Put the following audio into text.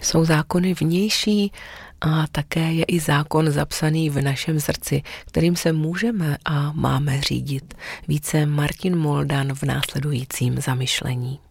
Jsou zákony vnější a také je i zákon zapsaný v našem srdci, kterým se můžeme a máme řídit. Více Martin Moldan v následujícím zamyšlení.